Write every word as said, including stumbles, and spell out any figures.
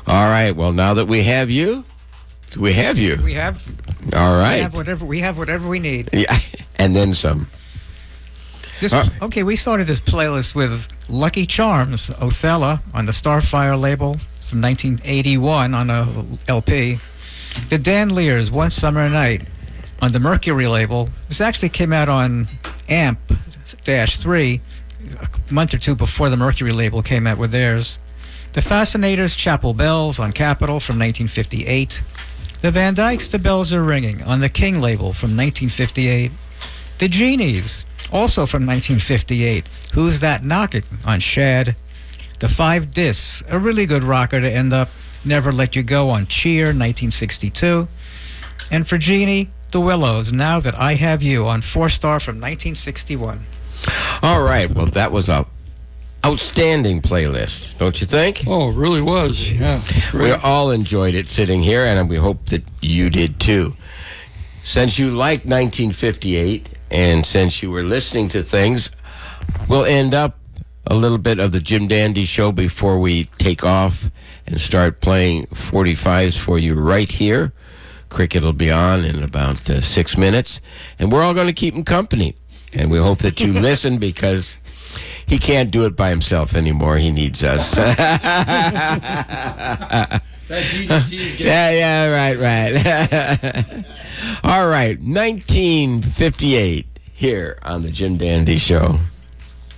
All right. Well, now that we have you, we have you. We have. All right. We have whatever we have. Whatever we need. Yeah, and then some. This, Uh, okay, we started this playlist with Lucky Charms, Othello on the Starfire label from nineteen eighty-one on a L P. The Dan Lears, One Summer Night on the Mercury label. This actually came out on Amp three a month or two before the Mercury label came out with theirs. The Fascinators, Chapel Bells on Capitol from nineteen fifty-eight. The Van Dykes, The Bells Are Ringing on the King label from nineteen fifty-eight. The Genies, also from nineteen fifty-eight, Who's That Knocking on Shad. The Five Discs, a really good rocker to end up, Never Let You Go on Cheer, nineteen sixty-two. And for Jeannie, The Willows, Now That I Have You on Four Star from nineteen sixty-one. All right. Well, that was a outstanding playlist, don't you think? Oh, it really was. Yeah. We Great. all enjoyed it sitting here, and we hope that you did too. Since you liked nineteen fifty-eight, and since you were listening to things, we'll end up a little bit of the Jim Dandy Show before we take off and start playing forty-fives for you right here. Cricket will be on in about uh, six minutes, and we're all going to keep him company. And we hope that you listen, because he can't do it by himself anymore. He needs us. That D D T is getting... Yeah, yeah, right, right. All right, nineteen fifty-eight here on the Jim Dandy Show.